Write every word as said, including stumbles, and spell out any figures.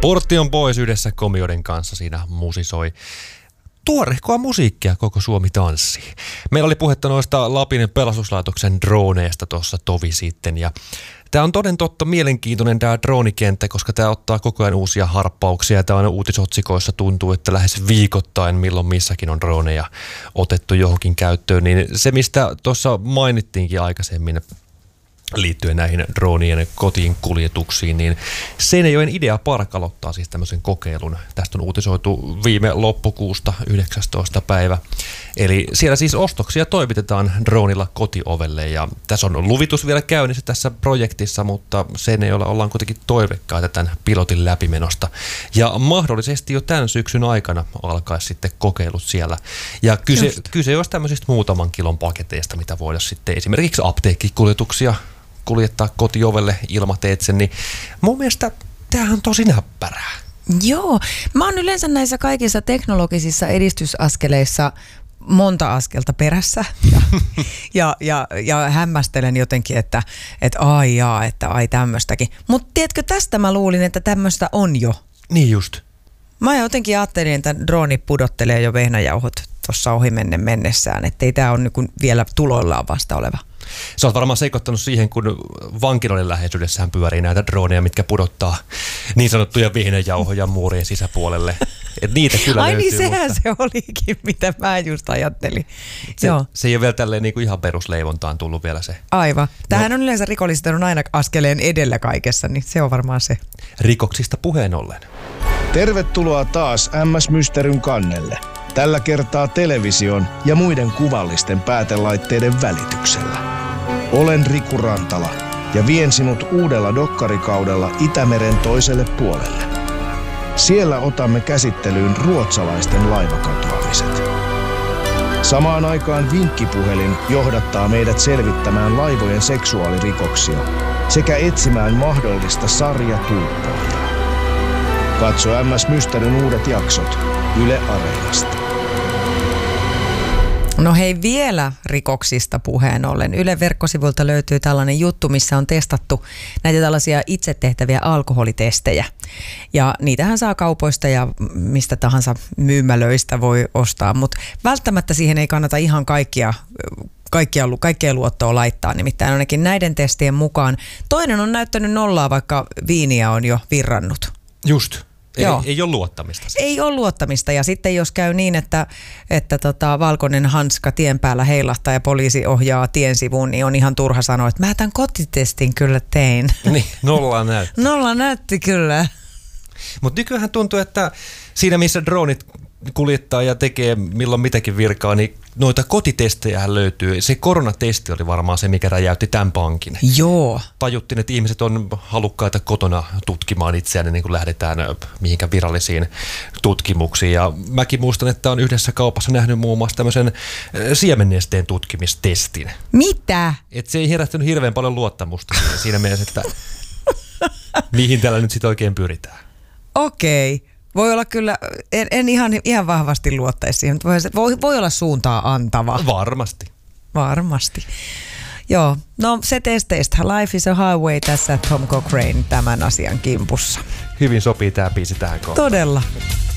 Portti on pois yhdessä Komioiden kanssa, siinä musisoi tuorehkoa musiikkia, koko Suomi tanssii. Meillä oli puhetta noista Lapin pelastuslaitoksen droneista tuossa tovi sitten ja tämä on toden totta mielenkiintoinen tämä droonikenttä, koska tämä ottaa koko ajan uusia harppauksia. Tämä on uutisotsikoissa tuntuu, että lähes viikoittain milloin missäkin on droneja otettu johonkin käyttöön. Niin se, mistä tuossa mainittiinkin aikaisemmin liittyen näihin droonien kotiin kuljetuksiin, niin Seinäjoen Idea Park aloittaa siis tämmöisen kokeilun. Tästä on uutisoitu viime loppukuusta yhdeksästoista päivä. Eli siellä siis ostoksia toimitetaan droonilla kotiovelle ja tässä on luvitus vielä käynnissä tässä projektissa, mutta Seinäjoella ollaan kuitenkin toiveikkaita tämän pilotin läpimenosta. Ja mahdollisesti jo tämän syksyn aikana alkaisi sitten kokeilut siellä. Ja kyse, kyse olisi tämmöisistä muutaman kilon paketeista, mitä voidaan sitten esimerkiksi apteekkikuljetuksia kuljettaa kotiovelle ilmateitse, niin mun mielestä tämähän on tosi näppärää. Joo, mä oon yleensä näissä kaikissa teknologisissa edistysaskeleissa monta askelta perässä ja, ja, ja, ja hämmästelen jotenkin, että, että ai jaa, että ai tämmöistäkin. Mutta tiedätkö, tästä mä luulin, että tämmöistä on jo. Niin just. Mä jotenkin ajattelin, että drooni pudottelee jo vehnäjauhot tuossa ohi menne mennessään, ettei tää ole niin vielä tuloillaan vasta oleva. Sä oot varmaan sekoittanut siihen, kun vankiloiden läheisyydessään pyörii näitä droneja, mitkä pudottaa niin sanottuja vehnäjauhoja muurien sisäpuolelle. Et niitä kyllä ai löytyy. Niin sehän mutta se olikin, mitä mä just ajattelin. Se, Joo. se ei ole vielä tälleen niin kuin ihan perusleivontaan tullut vielä se. Aivan. Tähän no. on yleensä rikolliset on aina askeleen edellä kaikessa, niin se on varmaan se. Rikoksista puheen ollen. Tervetuloa taas M S Mysteryn kannelle. Tällä kertaa television ja muiden kuvallisten päätelaitteiden välityksellä. Olen Riku Rantala ja vien sinut uudella dokkarikaudella Itämeren toiselle puolelle. Siellä otamme käsittelyyn ruotsalaisten laivakatoamiset. Samaan aikaan vinkkipuhelin johdattaa meidät selvittämään laivojen seksuaalirikoksia sekä etsimään mahdollista sarjatuuppoajaa. Katso M S Mysteryn uudet jaksot Yle Areenasta. No hei, vielä rikoksista puheen ollen. Yle verkkosivulta löytyy tällainen juttu, missä on testattu näitä tällaisia itse tehtäviä alkoholitestejä. Ja niitähän saa kaupoista ja mistä tahansa myymälöistä voi ostaa, mutta välttämättä siihen ei kannata ihan kaikkia Kaikkia, kaikkea luottoa laittaa, nimittäin ainakin näiden testien mukaan. Toinen on näyttänyt nollaa, vaikka viiniä on jo virrannut. Just. Ei, Joo. ei ole luottamista. Siis. Ei ole luottamista ja sitten jos käy niin, että, että tota, valkoinen hanska tien päällä heilahtaa ja poliisi ohjaa tien sivuun, niin on ihan turha sanoa, että mä tämän kotitestin kyllä tein. Niin, nolla näytti. Nolla näytti kyllä. Mutta nykyään tuntuu, että siinä missä dronit kuljettaa ja tekee milloin mitäkin virkaa, niin noita kotitestejä löytyy. Se koronatesti oli varmaan se, mikä räjäytti tämän pankin. Joo. Tajuttiin, että ihmiset on halukkaita kotona tutkimaan itseään, niin kuin lähdetään mihinkään virallisiin tutkimuksiin. Ja mäkin muistan, että on yhdessä kaupassa nähnyt muun muassa tämmöisen siemennesteen tutkimistestin. Mitä? Et se ei herättänyt hirveän paljon luottamusta siinä, siinä mielessä, että mihin tällä nyt sitten oikein pyritään. Okei. Okay. Voi olla kyllä, en, en ihan, ihan vahvasti luottaisi siihen, mutta voi, voi olla suuntaa antava. Varmasti. Varmasti. Joo, no se testeistä. Life is a highway tässä Tom Cochrane tämän asian kimpussa. Hyvin sopii tämä biisi tähän kohtaan. Todella.